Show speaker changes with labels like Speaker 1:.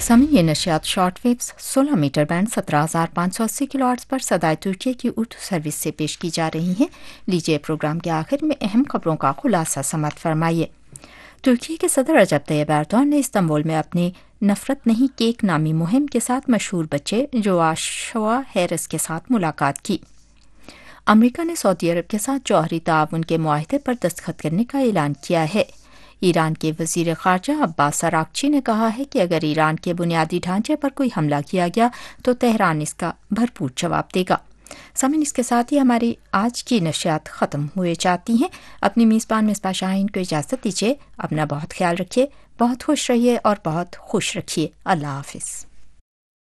Speaker 1: सामने ये नशियात short waves 16 metre band 17,580 kilohertz पर सदाए तुर्की की उर्दू सर्विस से पेश की जा रही हैं। लीजिए प्रोग्राम के आखिर में अहम खबरों का खुलासा समझ फरमाइए। तुर्की के सदर रजब तैयब एर्दोगान ने इस्तांबुल में अपनी नफरत नहीं केक नामी मुहिम के साथ मशहूर बच्चे जोशुआ हैरिस के साथ मुलाकात की। अमेरिका ने सऊदी अरब के साथ जौहरी ताउन के मुआहदे पर दस्तखत करने का ऐलान किया है। ईरान के वजीर खारजा अब्बास अरागची ने कहा है कि अगर ईरान के बुनियादी ढांचे पर कोई हमला किया गया तो तेहरान इसका भरपूर जवाब देगा। सामिन, इसके साथ ही हमारी आज की नशियात ख़त्म हुए चाहती हैं। अपनी मेज़बान मिसबा शाहीन को इजाज़त दीजिए। अपना बहुत ख्याल रखिए, बहुत खुश रहिए और बहुत खुश रखिए। अल्लाह हाफिज़।